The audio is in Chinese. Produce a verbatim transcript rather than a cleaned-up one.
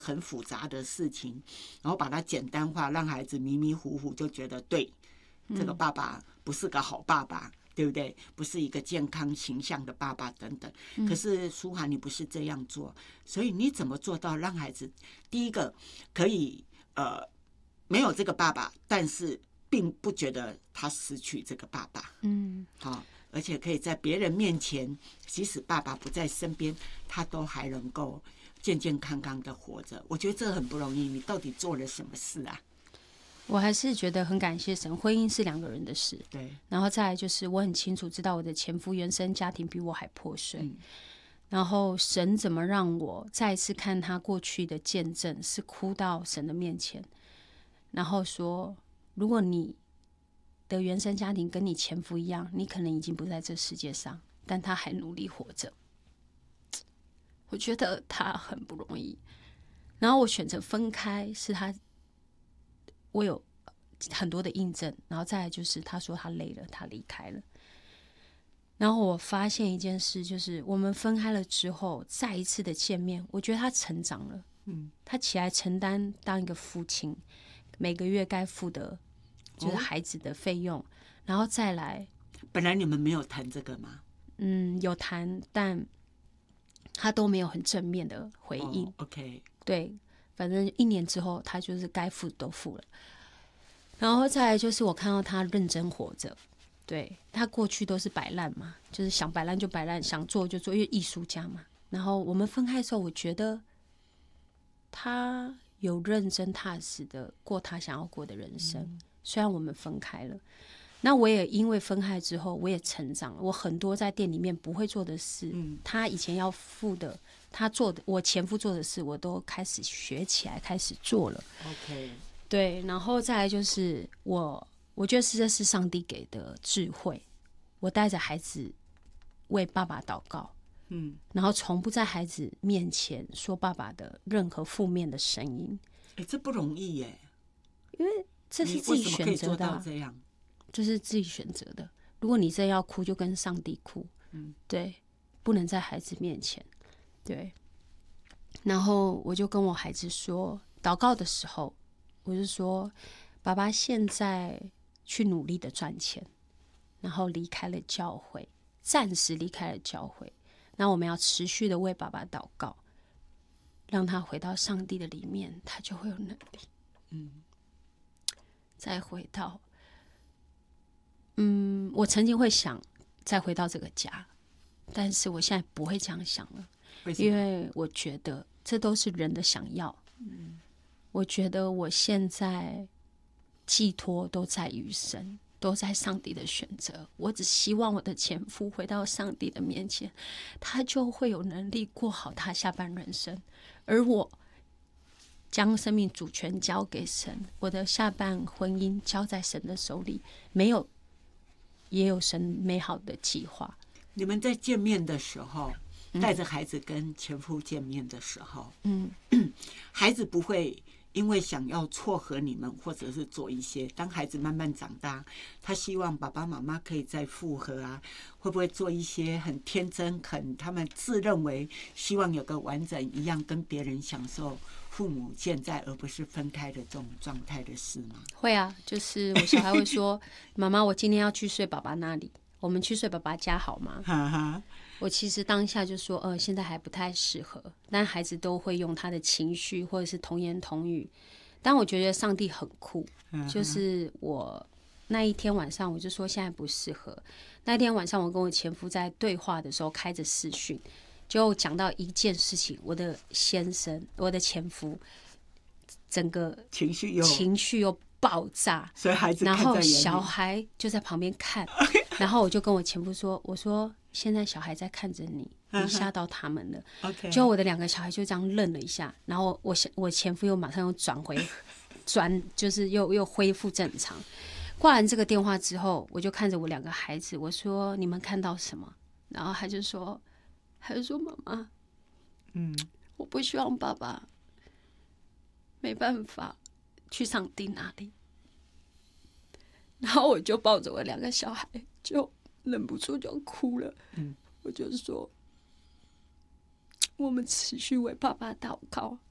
很复杂的事情，然后把它简单化，让孩子迷迷糊糊就觉得对，这个爸爸不是个好爸爸。对不对？不是一个健康形象的爸爸等等。可是书涵你不是这样做，所以你怎么做到让孩子第一个可以呃没有这个爸爸，但是并不觉得他失去这个爸爸，嗯，好，而且可以在别人面前，即使爸爸不在身边，他都还能够健健康康的活着。我觉得这很不容易，你到底做了什么事啊？ 我还是觉得很感谢神，婚姻是两个人的事， 对。 然后再来就是我很清楚知道我的前夫原生家庭比我还破碎，嗯、然后神怎么让我再一次看他过去的见证，是哭到神的面前，然后说，如果你的原生家庭跟你前夫一样，你可能已经不在这世界上，但他还努力活着。我觉得他很不容易，然后我选择分开，是他。我有很多的印证，然后再来就是他说他累了，他离开了。然后我发现一件事，就是我们分开了之后，再一次的见面，我觉得他成长了，嗯，他起来承担当一个父亲，每个月该付的就是孩子的费用，哦、然后再来。 本来你们没有谈这个吗？ 嗯，有谈，但他都没有很正面的回应。 哦、OK， 对。反正一年之后，他就是该付都付了。然后再来就是我看到他认真活着，对，他过去都是摆烂嘛，就是想摆烂就摆烂，想做就做，因为艺术家嘛。然后我们分开的时候，我觉得他有认真踏实的过他想要过的人生。嗯、虽然我们分开了，那我也因为分开之后，我也成长了。我很多在店里面不会做的事，嗯、他以前要付的。他做的，我前夫做的事，我都开始学起来，开始做了。 OK， 对，然后再来就是我，我觉得是这是上帝给的智慧。我带着孩子为爸爸祷告，嗯，然后从不在孩子面前说爸爸的任何负面的声音。 哎，这不容易耶， 因为这是自己选择的、啊， 这样， 这是自己选择的。如果你真要哭，就跟上帝哭，嗯，对，不能在孩子面前。对，然后我就跟我孩子说，祷告的时候，我就说，爸爸现在去努力的赚钱，然后离开了教会，暂时离开了教会。那我们要持续的为爸爸祷告，让他回到上帝的里面，他就会有能力。嗯，再回到，嗯，我曾经会想再回到这个家，但是我现在不会这样想了。因为我觉得这都是人的想要，嗯、我觉得我现在寄托都在于神，都在上帝的选择。我只希望我的前夫回到上帝的面前，他就会有能力过好他下半人生，而我将生命主权交给神，我的下半婚姻交在神的手里，没有也有神美好的计划。 你们在见面的时候，带着孩子跟前夫见面的时候，嗯，孩子不会因为想要撮合你们，或者是做一些，当孩子慢慢长大，他希望爸爸妈妈可以再复合啊，会不会做一些很天真、很他们自认为希望有个完整一样跟别人享受父母健在而不是分开的这种状态的事吗？ 会啊，就是我小孩会说：“妈妈，我今天要去睡爸爸那里，我们去睡爸爸家好吗？”哈哈。我其实当下就说，呃，现在还不太适合，但孩子都会用他的情绪或者是童言童语。但我觉得上帝很酷，就是我那一天晚上我就说现在不适合。那一天晚上我跟我前夫在对话的时候开着视讯，就讲到一件事情，我的先生，我的前夫，整个情绪又情绪又爆炸， 所以孩子看在眼里， 然后小孩就在旁边看，然后我就跟我前夫说，我说。现在小孩在看着你，你吓到他们了。 Okay. 就我的两个小孩就这样愣了一下，然后我我前夫又马上又转回，转就是又又恢复正常。挂完这个电话之后，我就看着我两个孩子，我说你们看到什么？然后他就说，他就说妈妈，嗯，我不希望爸爸没办法去上帝那里。然后我就抱着我两个小孩就。忍不住就哭了，嗯，我就说，我们持续为爸爸祷告，